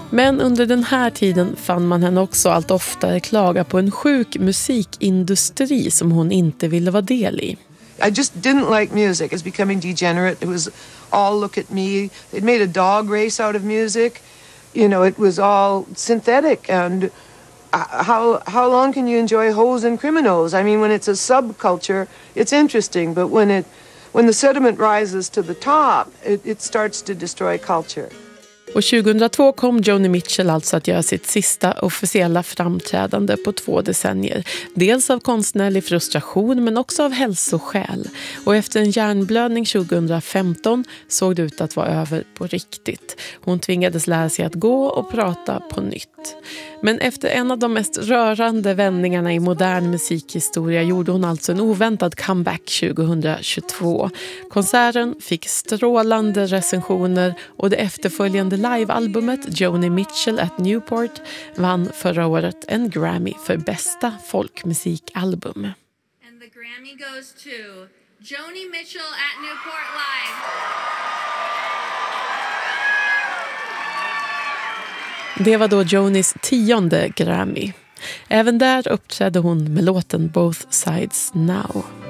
Men under den här tiden fann man henne också allt oftare klaga på en sjuk musikindustri som hon inte ville vara del i. I just didn't like music. It's becoming degenerate. It was all look at me. It made a dog race out of music. You know, it was all synthetic. And how long can you enjoy hoes and criminals? I mean, when it's a subculture, it's interesting. But when the sediment rises to the top, it starts to destroy culture. Och 2002 kom Joni Mitchell alltså att göra sitt sista officiella framträdande på 2 decennier. Dels av konstnärlig frustration men också av hälsoskäl. Och efter en hjärnblödning 2015 såg det ut att vara över på riktigt. Hon tvingades lära sig att gå och prata på nytt. Men efter en av de mest rörande vändningarna i modern musikhistoria gjorde hon alltså en oväntad comeback 2022. Konserten fick strålande recensioner och det efterföljande livealbumet Joni Mitchell at Newport vann förra året en Grammy för bästa folkmusikalbum. And the Grammy goes to Joni Mitchell at Newport Live. Det var då Jonis 10:e Grammy. Även där uppträdde hon med låten Both Sides Now.